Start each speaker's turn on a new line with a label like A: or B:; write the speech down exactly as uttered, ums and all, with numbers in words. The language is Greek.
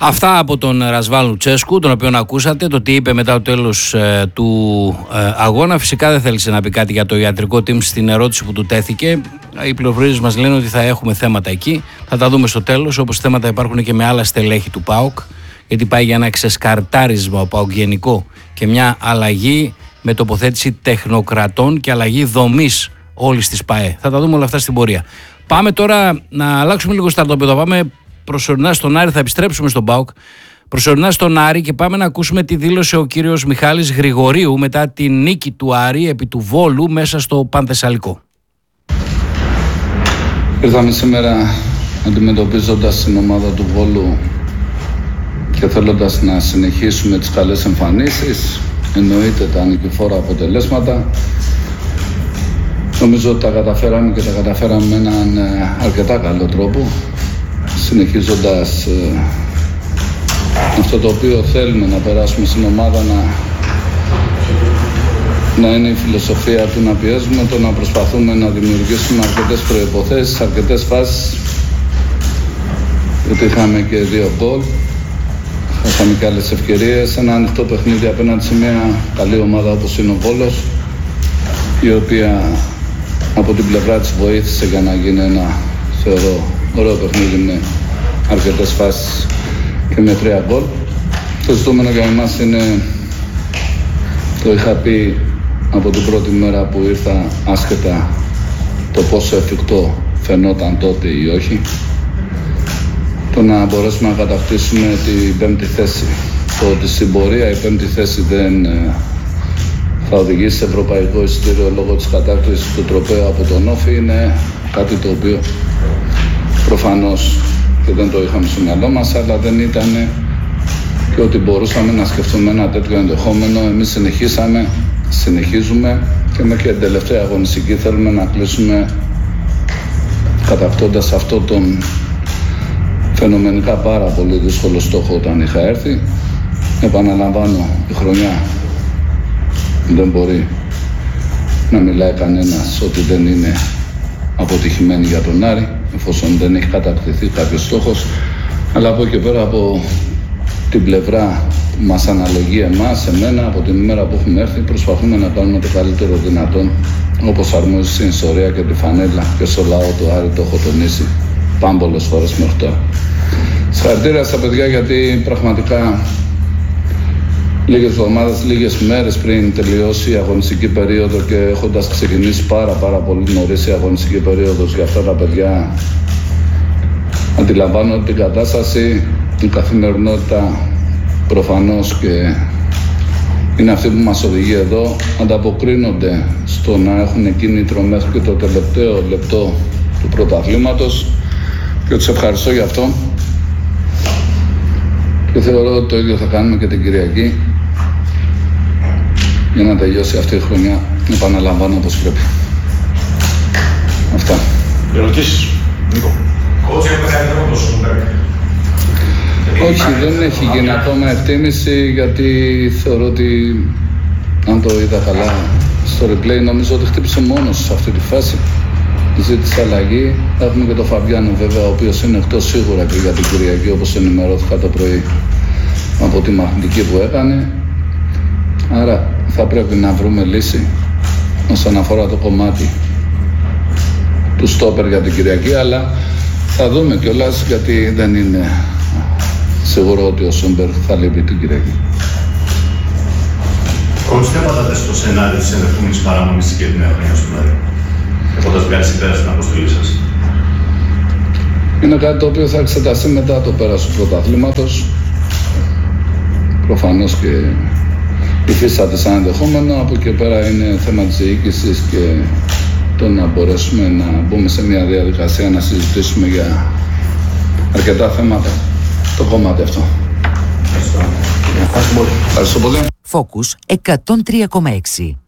A: Αυτά από τον Ρασβάν Λουτσέσκου, τον οποίο ακούσατε, το τι είπε μετά το τέλος ε, του ε, αγώνα. Φυσικά δεν θέλησε να πει κάτι για το ιατρικό team στην ερώτηση που του τέθηκε. Οι πληροφορίες μας λένε ότι θα έχουμε θέματα εκεί. Θα τα δούμε στο τέλος, όπως θέματα υπάρχουν και με άλλα στελέχη του ΠΑΟΚ, γιατί πάει για ένα ξεσκαρτάρισμα ο ΠΑΟΚ γενικό και μια αλλαγή με τοποθέτηση τεχνοκρατών και αλλαγή δομής όλης της ΠΑΕ. Θα τα δούμε όλα αυτά στην πορεία. Πάμε τώρα να αλλάξουμε λίγο στρατόπεδο. Πάμε προσωρινά στον Άρη, θα επιστρέψουμε στον ΠΑΟΚ. Προσωρινά στον Άρη και πάμε να ακούσουμε τι δήλωσε ο κύριος Μιχάλης Γρηγορίου μετά τη νίκη του Άρη επί του Βόλου μέσα στο Πανθεσσαλικό.
B: Ήρθαμε σήμερα αντιμετωπίζοντας την ομάδα του Βόλου και θέλοντας να συνεχίσουμε τις καλές εμφανίσεις, εννοείται τα νικηφόρα αποτελέσματα. Νομίζω ότι τα καταφέραμε και τα καταφέραμε με έναν αρκετά καλό τρόπο, συνεχίζοντας ε, αυτό το οποίο θέλουμε να περάσουμε στην ομάδα, να, να είναι η φιλοσοφία του να πιέζουμε, το να προσπαθούμε να δημιουργήσουμε αρκετές προϋποθέσεις, αρκετές φάσεις, γιατί είχαμε και δύο γκολ, είχαμε και άλλες ευκαιρίες, ένα ανοιχτό παιχνίδι απέναντι σε μια καλή ομάδα όπως είναι ο Βόλος, η οποία από την πλευρά της βοήθησε για να γίνει ένα, θεωρώ, ωραίο παιχνίδι με αρκετές φάσεις και με τρία γκολ. Το ζητούμενο για εμάς είναι, το είχα πει από την πρώτη μέρα που ήρθα, άσχετα το πόσο εφικτό φαινόταν τότε ή όχι, το να μπορέσουμε να κατακτήσουμε την πέμπτη θέση. Το ότι στην πορεία η πέμπτη θέση δεν θα οδηγήσει σε ευρωπαϊκό εισιτήριο λόγω της κατάκτησης του τροπαίου από τον Όφη είναι κάτι το οποίο προφανώς και δεν το είχαμε στο μυαλό μας, αλλά δεν ήταν και ότι μπορούσαμε να σκεφτούμε ένα τέτοιο ενδεχόμενο. Εμείς συνεχίσαμε, συνεχίζουμε και μέχρι την τελευταία αγωνιστική θέλουμε να κλείσουμε κατακτώντας αυτό τον φαινομενικά πάρα πολύ δύσκολο στόχο όταν είχα έρθει. Επαναλαμβάνω, η χρονιά δεν μπορεί να μιλάει κανένας ότι δεν είναι αποτυχημένη για τον Άρη, εφόσον δεν έχει κατακτηθεί κάποιος στόχος, αλλά από εκεί πέρα, από την πλευρά που μας αναλογεί εμάς, εμένα, από την ημέρα που έχουμε έρθει, προσπαθούμε να κάνουμε το καλύτερο δυνατόν, όπως αρμόζει στην ιστορία και τη φανέλα και στο λαό του Άρη, το έχω τονίσει πάμπολες φορές μέχρι τώρα. Συγχαρητήρια στα παιδιά, γιατί πραγματικά λίγες εβδομάδες, λίγες μέρες πριν τελειώσει η αγωνιστική περίοδο και έχοντας ξεκινήσει πάρα πάρα πολύ νωρίς η αγωνιστική περίοδος για αυτά τα παιδιά, αντιλαμβάνω την κατάσταση, την καθημερινότητα προφανώς και είναι αυτή που μας οδηγεί εδώ, ανταποκρίνονται στο να έχουν κίνητρο μέχρι και το τελευταίο λεπτό του πρωταθλήματος και τους ευχαριστώ γι' αυτό και θεωρώ ότι το ίδιο θα κάνουμε και την Κυριακή για να τελειώσει αυτή η χρονιά, επαναλαμβάνω όπως πρέπει. Αυτά.
C: Ερωτήσεις, Νίκο.
D: Κότσι, έχουμε καλύτερο το Σούμπερ.
B: Όχι, δεν έχει γίνει ακόμα εκτίμηση, γιατί θεωρώ ότι αν το είδα καλά στο replay, νομίζω ότι χτύπησε μόνος σε αυτή τη φάση. Ζήτησε αλλαγή. Έχουμε και τον Φαβιάνο βέβαια, ο οποίος είναι εκτός σίγουρα και για την Κυριακή, όπως ενημερώθηκα το πρωί από τη μαγνητική που έκανε. Άρα θα πρέπει να βρούμε λύση όσον αφορά το κομμάτι του στόπερ για την Κυριακή, αλλά θα δούμε κιόλας, γιατί δεν είναι σίγουρο ότι ο Σούμπερ θα λείπει την Κυριακή.
D: Κόντς, τι απαντάτε στο σενάριο της ενδεχόμενης παραμονής της κεντρική χρονιά στον Άρη, έχοντας βγάλει πέρα στην αποστολή σας?
B: Είναι κάτι το οποίο θα εξεταστεί μετά το πέρας του πρωταθλήματος. Προφανώς και υφίσταται σαν ενδεχόμενο. Από εκεί πέρα είναι θέμα της διοίκησης και το να μπορέσουμε να μπούμε σε μια διαδικασία να συζητήσουμε για αρκετά θέματα το κομμάτι αυτό.
C: Ευχαριστώ.
B: Ευχαριστώ πολύ.
E: Focus εκατόν τρία κόμμα έξι.